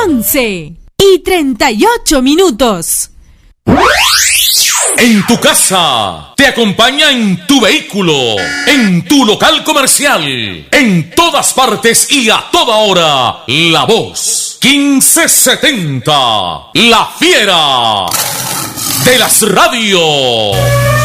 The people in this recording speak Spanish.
11:38. En tu casa, te acompaña en tu vehículo, en tu local comercial, en todas partes y a toda hora. La Voz 1570, la fiera de las radios.